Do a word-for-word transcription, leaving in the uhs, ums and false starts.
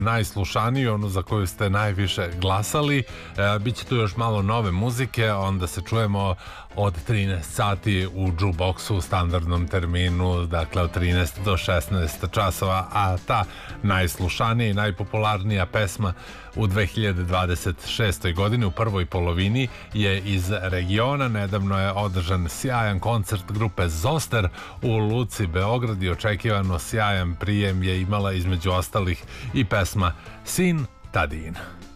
najslušaniju, onu za koju ste najviše glasali. E, Biće tu još malo nove muzike, onda se čujemo od trinaest sati u Jukeboxu u standardnom terminu, dakle od trinaest do šesnaest časova, a ta najslušanija i najpopularnija pesma u dve hiljade dvadeset šestoj godini u prvoj polovini je iz regiona. Nedavno je održan sjajan koncert grupe Zoster u Luci Beograd i očekivano sjajan prijem je imala između ostalih i pesma Sin Tadin.